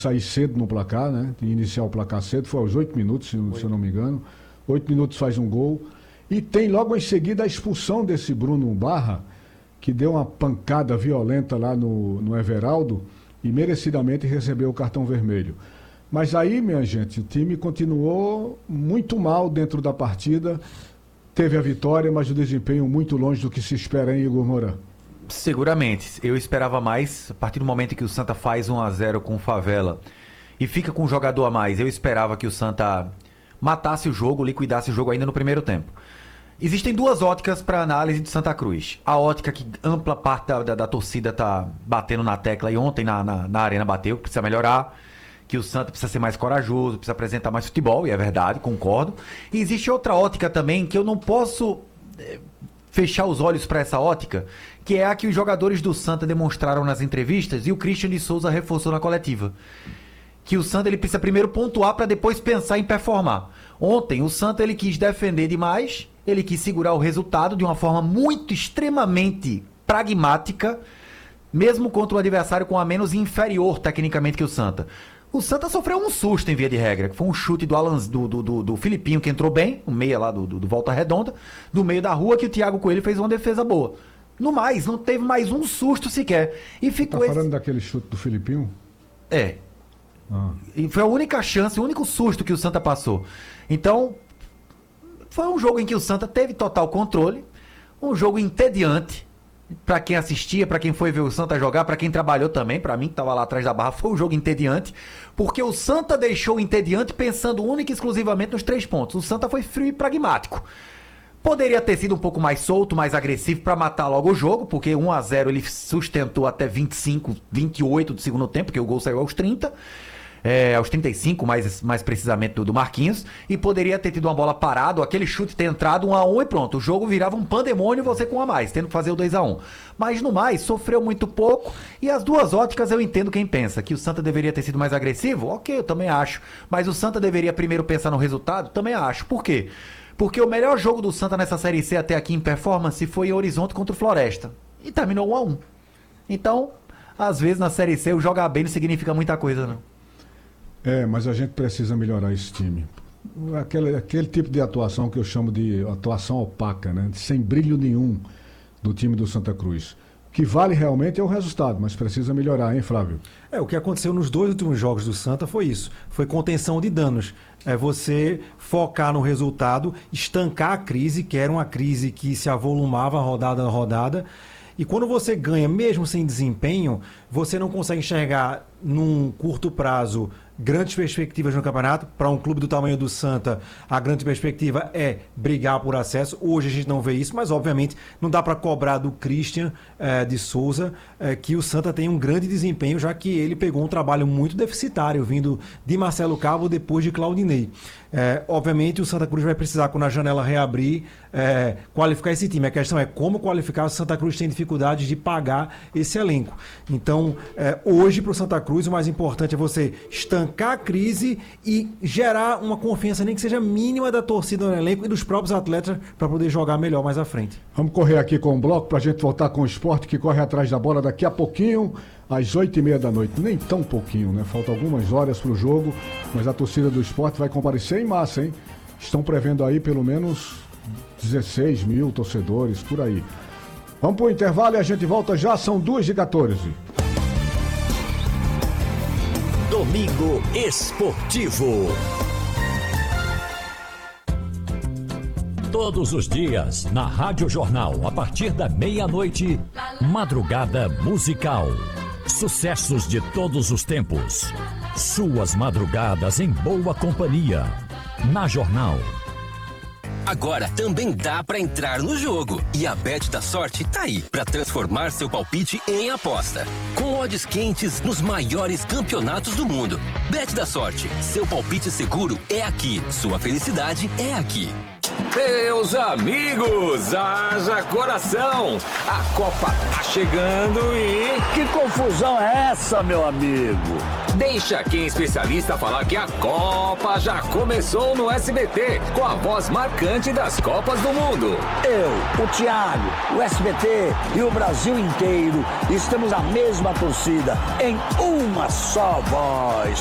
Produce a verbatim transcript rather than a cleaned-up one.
sair cedo no placar, né? Iniciar o placar cedo, foi aos oito minutos, se, se eu não me engano. Oito minutos faz um gol. E tem logo em seguida a expulsão desse Bruno Barra, que deu uma pancada violenta lá no, no Everaldo e merecidamente recebeu o cartão vermelho. Mas aí, minha gente, o time continuou muito mal dentro da partida. Teve a vitória, mas o desempenho muito longe do que se espera, hein, Igor Moura? Seguramente. Eu esperava mais. A partir do momento que o Santa faz um a zero com o Favela e fica com um jogador a mais, eu esperava que o Santa matasse o jogo, liquidasse o jogo ainda no primeiro tempo. Existem duas óticas para análise de Santa Cruz. A ótica que ampla parte da, da, da torcida está batendo na tecla, e ontem na, na, na Arena bateu, que precisa melhorar, que o Santa precisa ser mais corajoso, precisa apresentar mais futebol, e é verdade, concordo. E existe outra ótica também que eu não posso é, fechar os olhos para essa ótica, que é a que os jogadores do Santa demonstraram nas entrevistas e o Christian de Souza reforçou na coletiva. Que o Santa ele precisa primeiro pontuar para depois pensar em performar. Ontem o Santa ele quis defender demais, ele quis segurar o resultado de uma forma muito, extremamente pragmática, mesmo contra o adversário com a menos inferior tecnicamente que o Santa. O Santa sofreu um susto em via de regra, que foi um chute do, Alan, do, do, do, do Filipinho, que entrou bem, o meia lá do, do, do Volta Redonda, do meio da rua, que o Thiago Coelho fez uma defesa boa. No mais, não teve mais um susto sequer. E ficou tá falando esse... daquele chute do Filipinho? É. Ah. E foi a única chance, o único susto que o Santa passou. Então, foi um jogo em que o Santa teve total controle, um jogo entediante, para quem assistia, para quem foi ver o Santa jogar, para quem trabalhou também, para mim que estava lá atrás da barra, foi um jogo entediante, porque o Santa deixou o entediante pensando única e exclusivamente nos três pontos. O Santa foi frio e pragmático. Poderia ter sido um pouco mais solto, mais agressivo para matar logo o jogo, porque um a zero ele sustentou até vinte e cinco, vinte e oito do segundo tempo, porque o gol saiu aos trinta. É, aos trinta e cinco, mais, mais precisamente do, do Marquinhos, e poderia ter tido uma bola parada, aquele chute ter entrado um a um e pronto, o jogo virava um pandemônio, você com um a mais, tendo que fazer o dois a um. Mas no mais, sofreu muito pouco, e as duas óticas eu entendo quem pensa, que o Santa deveria ter sido mais agressivo, ok, eu também acho, mas o Santa deveria primeiro pensar no resultado, também acho. Por quê? Porque o melhor jogo do Santa nessa Série C até aqui em performance foi em Horizonte contra o Floresta, e terminou um a um. Então, às vezes na Série C o jogar bem não significa muita coisa, não. É, mas a gente precisa melhorar esse time. Aquele, aquele tipo de atuação que eu chamo de atuação opaca, né? Sem brilho nenhum do time do Santa Cruz. O que vale realmente é o resultado, mas precisa melhorar, hein, Flávio? É, o que aconteceu nos dois últimos jogos do Santa foi isso. Foi contenção de danos. É você focar no resultado, estancar a crise, que era uma crise que se avolumava rodada a rodada. E quando você ganha, mesmo sem desempenho, você não consegue enxergar num curto prazo grandes perspectivas no campeonato. Para um clube do tamanho do Santa, a grande perspectiva é brigar por acesso. Hoje a gente não vê isso, mas obviamente não dá para cobrar do Christian eh, de Souza eh, que o Santa tem um grande desempenho, já que ele pegou um trabalho muito deficitário vindo de Marcelo Cabo depois de Claudinei. Eh, obviamente o Santa Cruz vai precisar, quando a janela reabrir, eh, qualificar esse time. A questão é como qualificar. O Santa Cruz tem dificuldades de pagar esse elenco. Então, eh, hoje para o Santa Cruz o mais importante é você estancar a crise e gerar uma confiança, nem que seja mínima, da torcida no elenco e dos próprios atletas para poder jogar melhor mais à frente. Vamos correr aqui com o bloco para a gente voltar com o esporte, que corre atrás da bola daqui a pouquinho, às oito e meia da noite. Nem tão pouquinho, né? Faltam algumas horas para o jogo, mas a torcida do esporte vai comparecer em massa, hein? Estão prevendo aí pelo menos dezesseis mil torcedores, por aí. Vamos para o intervalo e a gente volta já, são duas e quatorze. Domingo Esportivo. Todos os dias, na Rádio Jornal, a partir da meia-noite, Madrugada Musical. Sucessos de todos os tempos. Suas madrugadas em boa companhia. Na Jornal. Agora também dá pra entrar no jogo. E a Bet da Sorte tá aí pra transformar seu palpite em aposta. Com odds quentes nos maiores campeonatos do mundo. Bet da Sorte, seu palpite seguro é aqui. Sua felicidade é aqui. Meus amigos, haja coração! A Copa tá chegando e... Que confusão é essa, meu amigo? Deixa quem é especialista falar que a Copa já começou no S B T, com a voz marcante das Copas do Mundo. Eu, o Thiago, o S B T e o Brasil inteiro estamos na mesma torcida, em uma só voz.